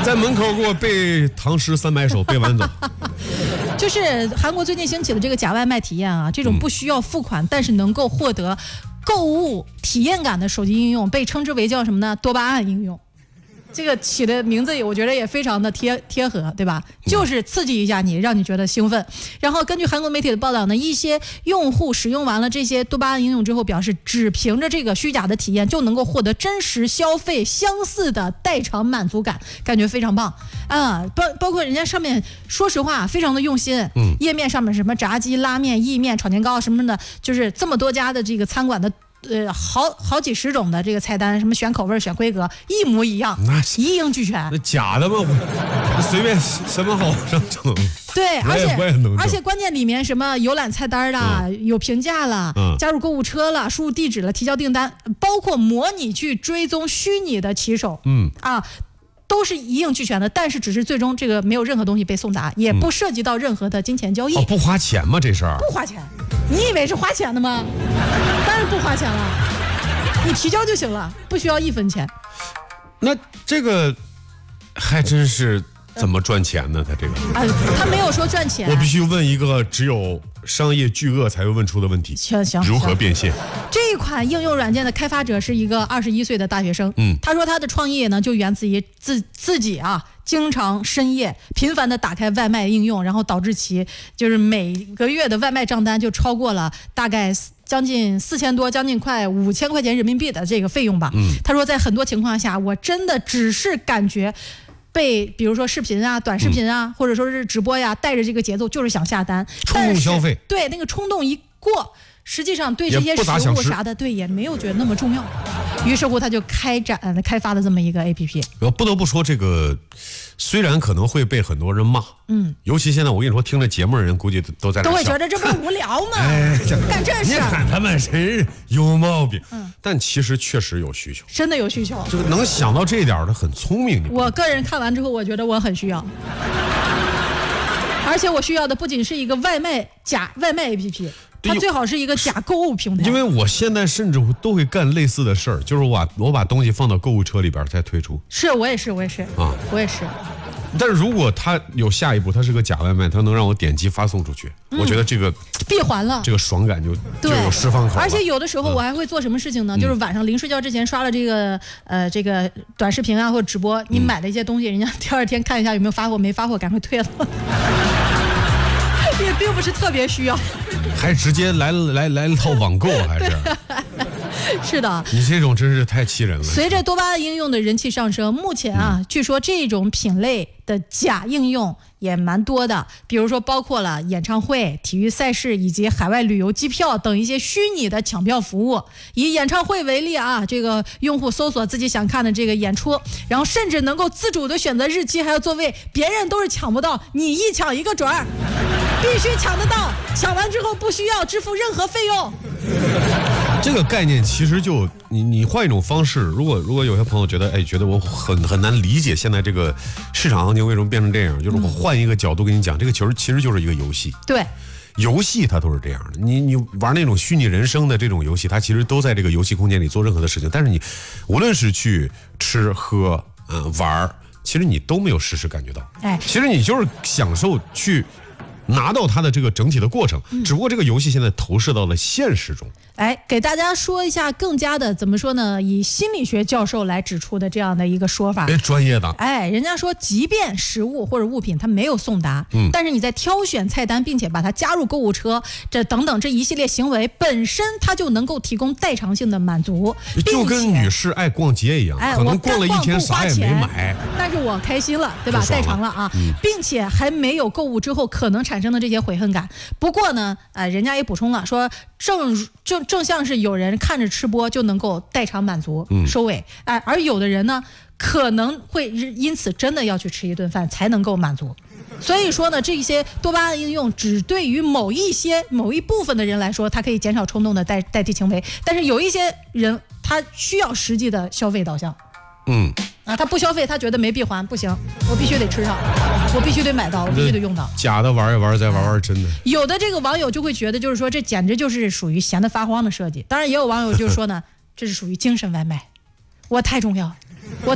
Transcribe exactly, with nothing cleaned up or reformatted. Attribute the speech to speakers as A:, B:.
A: 在门口给我背唐诗三百首，背完走。
B: 就是韩国最近兴起的这个假外卖体验啊，这种不需要付款，但是能够获得购物体验感的手机应用，被称之为叫什么呢？多巴胺应用。这个起的名字我觉得也非常的贴贴合，对吧？就是刺激一下你，让你觉得兴奋。然后根据韩国媒体的报道呢，一些用户使用完了这些多巴胺应用之后，表示只凭着这个虚假的体验就能够获得真实消费相似的代偿满足感，感觉非常棒啊！包包括人家上面，说实话非常的用心，嗯，页面上面什么炸鸡、拉面、意面、炒年糕什么的，就是这么多家的这个餐馆的。呃，好好几十种的这个菜单，什么选口味、选规格，一模一样，一应俱全。
A: 那假的吗？随便什么好上整。
B: 对，而且而且关键里面什么游览菜单啦，嗯、有评价了、嗯，加入购物车了，输入地址了，提交订单，包括模拟去追踪虚拟的骑手，嗯啊。都是一应俱全的，但是只是最终这个没有任何东西被送达，也不涉及到任何的金钱交易。
A: 哦，不花钱吗？这事儿
B: 不花钱，你以为是花钱的吗？当然不花钱了，你提交就行了，不需要一分钱。
A: 那这个还真是怎么赚钱呢？他这个
B: 啊，他没有说赚钱。
A: 我必须问一个只有商业巨鳄才会问出的问题：
B: 行行，
A: 如何变现？
B: 这款应用软件的开发者是一个二十一岁的大学生。嗯，他说他的创业呢，就源自于自自己啊，经常深夜频繁的打开外卖应用，然后导致其就是每个月的外卖账单就超过了大概将近四千多，将近快五千块钱人民币的这个费用吧。嗯，他说在很多情况下，我真的只是感觉。被比如说视频啊、短视频啊，嗯、或者说是直播呀，带着这个节奏就是想下单，
A: 冲动消费，
B: 对那个冲动一过，实际上对这些食物啥的，对也没有觉得那么重要。于是乎，他就开展开发了这么一个 A P P。
A: 我不得不说，这个虽然可能会被很多人骂，嗯，尤其现在我跟你说，听着节目的人估计都在那
B: 都会觉得这不是无聊吗？哎，干这事，
A: 你看他们真有毛病。嗯，但其实确实有需求，
B: 真的有需求。
A: 这个能想到这一点的很聪明。
B: 我个人看完之后，我觉得我很需要。而且我需要的不仅是一个外卖假外卖 A P P， 它最好是一个假购物平台。
A: 因为我现在甚至都会干类似的事儿，就是我把我把东西放到购物车里边再推出。
B: 是我也是，我也是啊，我也是。
A: 但是如果它有下一步，它是个假外卖，它能让我点击发送出去，嗯、我觉得这个
B: 闭环了，
A: 这个爽感就就有释放口了。
B: 而且有的时候我还会做什么事情呢？嗯、就是晚上临睡觉之前刷了这个呃这个短视频啊或者直播，你买的一些东西，人家第二天看一下有没有发货，没发货赶快退了。也并不是特别需要，
A: 还直接来来来了套网购，还是
B: 是的，
A: 你这种真是太气人了。
B: 随着多巴胺应用的人气上升，目前啊，嗯、据说这种品类的假应用也蛮多的，比如说包括了演唱会、体育赛事以及海外旅游机票等一些虚拟的抢票服务。以演唱会为例啊，这个用户搜索自己想看的这个演出，然后甚至能够自主的选择日期还有座位，别人都是抢不到，你一抢一个准儿，必须抢得到，抢完之后不需要支付任何费用。
A: 这个概念其实就你你换一种方式，如果如果有些朋友觉得哎觉得我很很难理解现在这个市场行情为什么变成这样，就是我换一个角度跟你讲，这个球其实就是一个游戏。
B: 对，
A: 游戏它都是这样的，你你玩那种虚拟人生的这种游戏，它其实都在这个游戏空间里做任何的事情，但是你无论是去吃喝嗯玩，其实你都没有实时感觉到。哎，其实你就是享受去拿到它的这个整体的过程，嗯、只不过这个游戏现在投射到了现实中。
B: 哎，给大家说一下更加的怎么说呢？以心理学教授来指出的这样的一个说法。
A: 哎，专业的。
B: 哎，人家说，即便食物或者物品它没有送达，嗯，但是你在挑选菜单并且把它加入购物车，这等等这一系列行为本身，它就能够提供代偿性的满足。
A: 就跟女士爱逛街一样，哎，可能逛了一天啥也没买，
B: 但是我开心了，对吧？代偿了啊，嗯、并且还没有购物之后可能产生的这些悔恨感。不过呢，呃，人家也补充了说，正正正像是有人看着吃播就能够代偿满足、嗯、收尾，哎、呃，而有的人呢，可能会因此真的要去吃一顿饭才能够满足。所以说呢，这些多巴胺应用只对于某一些某一部分的人来说，它可以减少冲动的代代替行为，但是有一些人他需要实际的消费导向。嗯，啊，他不消费，他觉得没闭环不行，我必须得吃上，我必须得买到，我必须得用到。
A: 假的玩一玩，再玩玩真的。
B: 有的这个网友就会觉得，就是说这简直就是属于闲得发慌的设计。当然，也有网友就说呢，这是属于精神外卖，我太重要。